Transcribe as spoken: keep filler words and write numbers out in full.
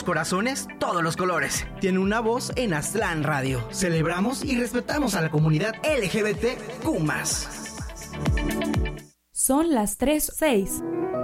los corazones, todos los colores. Tiene una voz en Aztlán Radio. Celebramos y respetamos a la comunidad L G B T Q más. Son las tres seis.